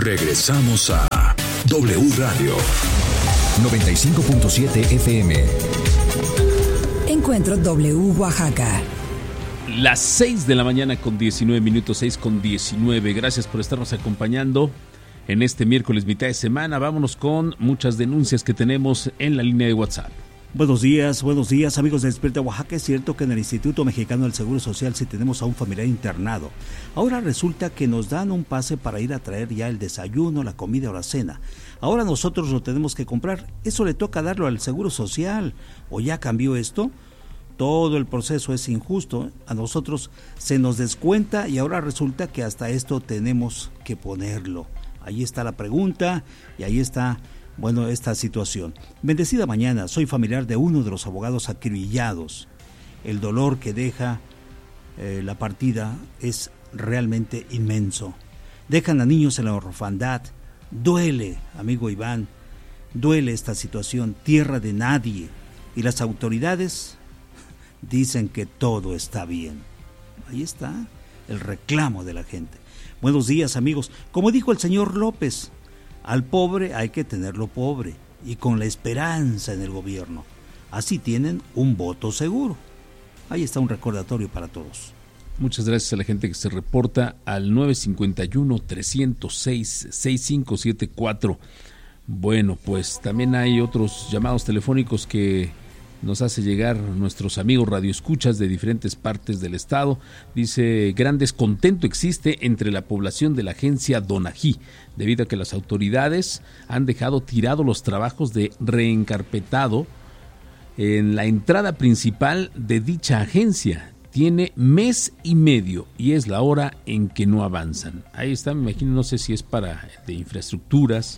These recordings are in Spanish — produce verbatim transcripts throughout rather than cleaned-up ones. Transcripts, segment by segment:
Regresamos a W Radio noventa y cinco punto siete F M. Encuentro W Oaxaca. Las seis de la mañana con diecinueve minutos, seis con diecinueve. Gracias por estarnos acompañando en este miércoles mitad de semana. Vámonos con muchas denuncias que tenemos en la línea de WhatsApp. Buenos días, buenos días amigos de Despierta Oaxaca. Es cierto que en el Instituto Mexicano del Seguro Social sí tenemos a un familiar internado. Ahora resulta que nos dan un pase para ir a traer ya el desayuno, la comida o la cena. Ahora nosotros lo tenemos que comprar. Eso le toca darlo al Seguro Social. ¿O ya cambió esto? Todo el proceso es injusto. A nosotros se nos descuenta y ahora resulta que hasta esto tenemos que ponerlo. Ahí está la pregunta y ahí está, bueno, esta situación. Bendecida mañana, soy familiar de uno de los abogados acribillados. El dolor que deja eh, la partida es realmente inmenso. Dejan a niños en la orfandad. Duele, amigo Iván, duele esta situación, tierra de nadie. Y las autoridades dicen que todo está bien. Ahí está el reclamo de la gente. Buenos días amigos, como dijo el señor López, al pobre hay que tenerlo pobre y con la esperanza en el gobierno. Así tienen un voto seguro. Ahí está un recordatorio para todos. Muchas gracias a la gente que se reporta al nueve cinco uno, tres cero seis, seis cinco siete cuatro. Bueno, pues también hay otros llamados telefónicos que nos hace llegar nuestros amigos radioescuchas de diferentes partes del estado. Dice, gran descontento existe entre la población de la agencia Donají, debido a que las autoridades han dejado tirados los trabajos de reencarpetado en la entrada principal de dicha agencia. Tiene mes y medio y es la hora en que no avanzan. Ahí está, me imagino, no sé si es para de infraestructuras,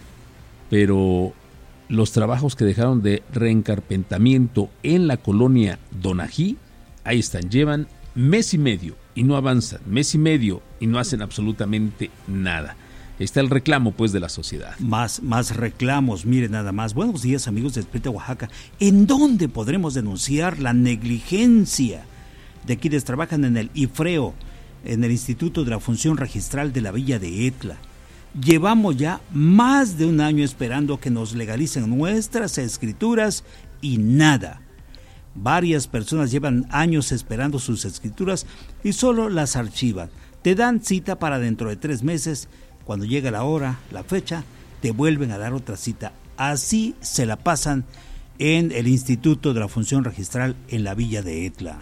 pero los trabajos que dejaron de reencarpetamiento en la colonia Donají, ahí están, llevan mes y medio y no avanzan, mes y medio y no hacen absolutamente nada. Está el reclamo, pues, de la sociedad. Más, más reclamos, miren nada más. Buenos días, amigos de Despierta Oaxaca. ¿En dónde podremos denunciar la negligencia de quienes trabajan en el IFREO, en el Instituto de la Función Registral de la Villa de Etla? Llevamos ya más de un año esperando que nos legalicen nuestras escrituras y nada. Varias personas llevan años esperando sus escrituras y solo las archivan. Te dan cita para dentro de tres meses. Cuando llega la hora, la fecha, te vuelven a dar otra cita. Así se la pasan en el Instituto de la Función Registral en la Villa de Etla.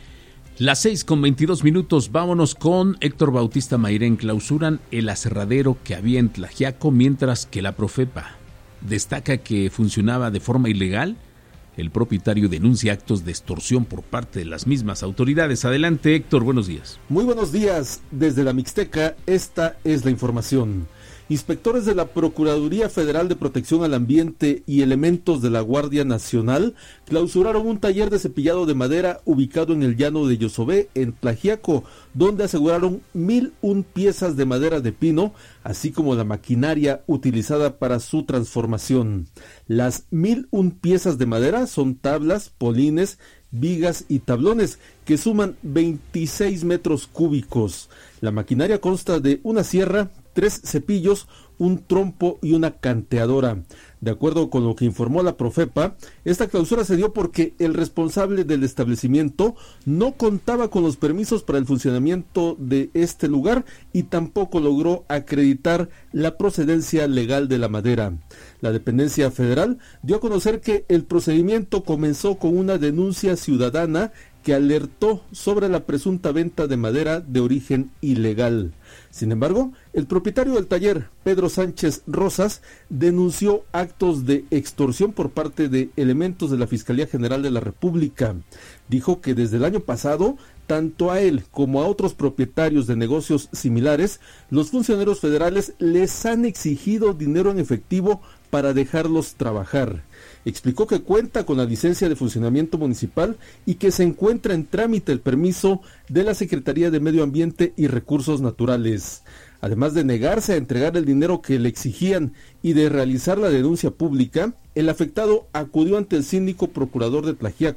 Las seis con veintidós minutos, vámonos con Héctor Bautista Mairén. Clausuran el aserradero que había en Tlaxiaco, mientras que la Profepa destaca que funcionaba de forma ilegal. El propietario denuncia actos de extorsión por parte de las mismas autoridades. Adelante, Héctor, buenos días. Muy buenos días. Desde la Mixteca, esta es la información. Inspectores de la Procuraduría Federal de Protección al Ambiente y elementos de la Guardia Nacional clausuraron un taller de cepillado de madera ubicado en el llano de Yosobé, en Tlaxiaco, donde aseguraron mil un piezas de madera de pino, así como la maquinaria utilizada para su transformación. Las mil un piezas de madera son tablas, polines, vigas y tablones que suman veintiséis metros cúbicos. La maquinaria consta de una sierra, tres cepillos, un trompo y una canteadora. De acuerdo con lo que informó la Profepa, esta clausura se dio porque el responsable del establecimiento no contaba con los permisos para el funcionamiento de este lugar y tampoco logró acreditar la procedencia legal de la madera. La dependencia federal dio a conocer que el procedimiento comenzó con una denuncia ciudadana que alertó sobre la presunta venta de madera de origen ilegal. Sin embargo, el propietario del taller, Pedro Sánchez Rosas, denunció actos de extorsión por parte de elementos de la Fiscalía General de la República. Dijo que desde el año pasado, tanto a él como a otros propietarios de negocios similares, los funcionarios federales les han exigido dinero en efectivo para dejarlos trabajar. Explicó que cuenta con la licencia de funcionamiento municipal y que se encuentra en trámite el permiso de la Secretaría de Medio Ambiente y Recursos Naturales. Además de negarse a entregar el dinero que le exigían y de realizar la denuncia pública, el afectado acudió ante el síndico procurador de Tlaxiaco,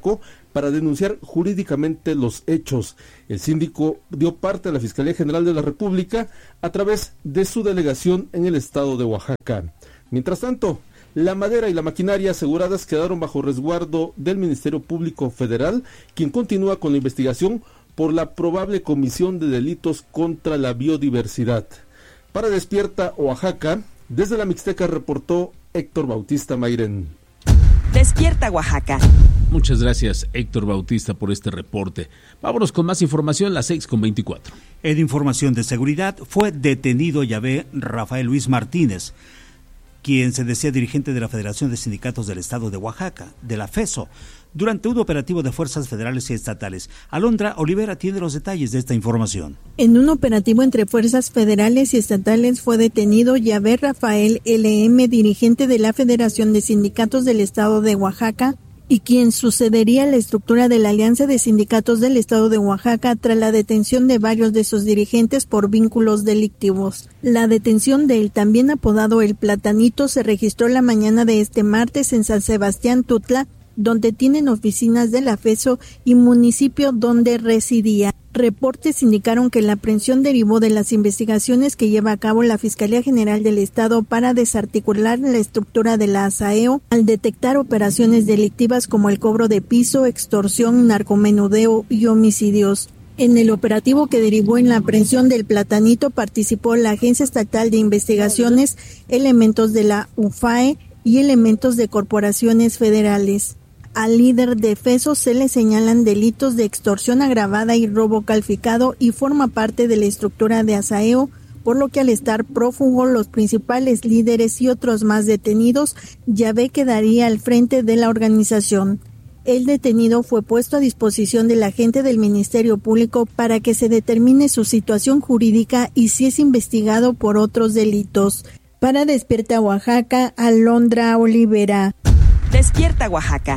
para denunciar jurídicamente los hechos. El síndico dio parte a la Fiscalía General de la República a través de su delegación en el estado de Oaxaca. Mientras tanto, la madera y la maquinaria aseguradas quedaron bajo resguardo del Ministerio Público Federal, quien continúa con la investigación por la probable comisión de delitos contra la biodiversidad. Para Despierta Oaxaca, desde la Mixteca reportó Héctor Bautista Mairén. Despierta Oaxaca. Muchas gracias, Héctor Bautista, por este reporte. Vámonos con más información, las seis con veinticuatro. En información de seguridad, fue detenido Yahvé Rafael Luis Martínez, quien se decía dirigente de la Federación de Sindicatos del Estado de Oaxaca, de la FESO, durante un operativo de fuerzas federales y estatales. Alondra Olivera tiene los detalles de esta información. En un operativo entre fuerzas federales y estatales fue detenido Yahvé Rafael L M, dirigente de la Federación de Sindicatos del Estado de Oaxaca, y quien sucedería la estructura de la Alianza de Sindicatos del Estado de Oaxaca tras la detención de varios de sus dirigentes por vínculos delictivos. La detención del también apodado El Platanito se registró la mañana de este martes en San Sebastián Tutla, donde tienen oficinas de la FESO y municipio donde residía. Reportes indicaron que la aprehensión derivó de las investigaciones que lleva a cabo la Fiscalía General del Estado para desarticular la estructura de la ASAEO al detectar operaciones delictivas como el cobro de piso, extorsión, narcomenudeo y homicidios. En el operativo que derivó en la aprehensión del Platanito participó la Agencia Estatal de Investigaciones, elementos de la U F A E y elementos de corporaciones federales. Al líder de FESO se le señalan delitos de extorsión agravada y robo calificado y forma parte de la estructura de ASAEO, por lo que al estar prófugo los principales líderes y otros más detenidos, Yahvé quedaría al frente de la organización. El detenido fue puesto a disposición del agente del Ministerio Público para que se determine su situación jurídica y si es investigado por otros delitos. Para Despierta Oaxaca, Alondra Olivera. Despierta Oaxaca.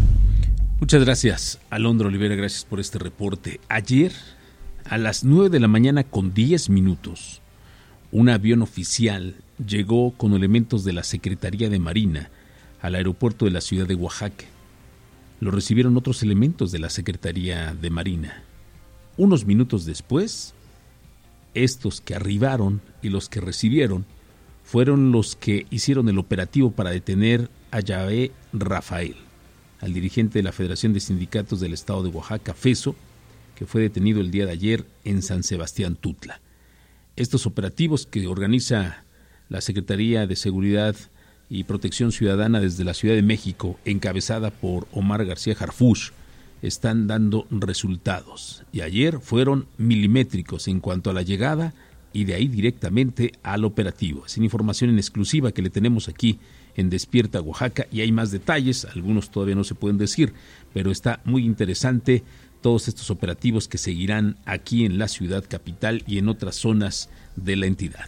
Muchas gracias, Alondra Olivera, gracias por este reporte. Ayer, a las nueve de la mañana con diez minutos, un avión oficial llegó con elementos de la Secretaría de Marina al aeropuerto de la ciudad de Oaxaca. Lo recibieron otros elementos de la Secretaría de Marina. Unos minutos después, estos que arribaron y los que recibieron fueron los que hicieron el operativo para detener a Yahvé Rafael, al dirigente de la Federación de Sindicatos del Estado de Oaxaca, FESO, que fue detenido el día de ayer en San Sebastián Tutla. Estos operativos que organiza la Secretaría de Seguridad y Protección Ciudadana desde la Ciudad de México, encabezada por Omar García Harfuch, están dando resultados. Y ayer fueron milimétricos en cuanto a la llegada y de ahí directamente al operativo. Es una información en exclusiva que le tenemos aquí en Despierta Oaxaca y hay más detalles, algunos todavía no se pueden decir, pero está muy interesante todos estos operativos que seguirán aquí en la ciudad capital y en otras zonas de la entidad.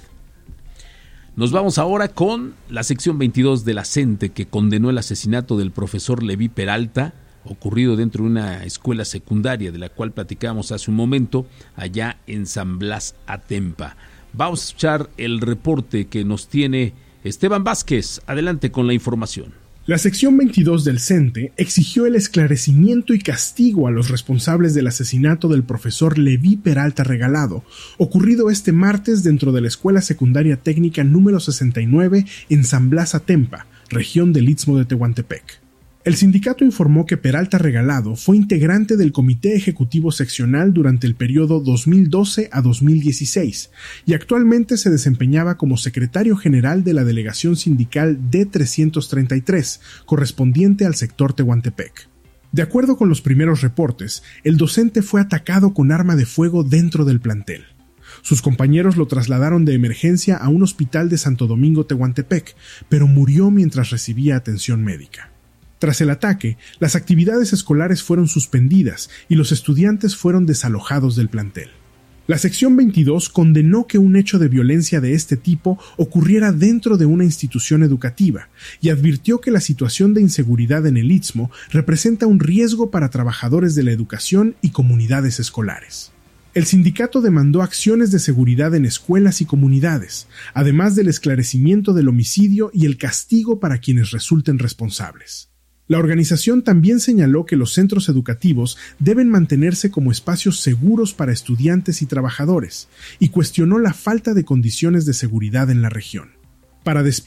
Nos vamos ahora con la sección veintidós de la CENTE, que condenó el asesinato del profesor Leví Peralta, ocurrido dentro de una escuela secundaria de la cual platicamos hace un momento, allá en San Blas Atempa. Vamos a escuchar el reporte que nos tiene Esteban Vázquez. Adelante con la información. La sección veintidós del CENTE exigió el esclarecimiento y castigo a los responsables del asesinato del profesor Leví Peralta Regalado, ocurrido este martes dentro de la Escuela Secundaria Técnica número sesenta y nueve en San Blas Atempa, región del Istmo de Tehuantepec. El sindicato informó que Peralta Regalado fue integrante del Comité Ejecutivo Seccional durante el periodo dos mil doce a dos mil dieciséis y actualmente se desempeñaba como secretario general de la delegación sindical D trescientos treinta y tres, correspondiente al sector Tehuantepec. De acuerdo con los primeros reportes, el docente fue atacado con arma de fuego dentro del plantel. Sus compañeros lo trasladaron de emergencia a un hospital de Santo Domingo Tehuantepec, pero murió mientras recibía atención médica. Tras el ataque, las actividades escolares fueron suspendidas y los estudiantes fueron desalojados del plantel. La sección veintidós condenó que un hecho de violencia de este tipo ocurriera dentro de una institución educativa y advirtió que la situación de inseguridad en el Istmo representa un riesgo para trabajadores de la educación y comunidades escolares. El sindicato demandó acciones de seguridad en escuelas y comunidades, además del esclarecimiento del homicidio y el castigo para quienes resulten responsables. La organización también señaló que los centros educativos deben mantenerse como espacios seguros para estudiantes y trabajadores, y cuestionó la falta de condiciones de seguridad en la región. Para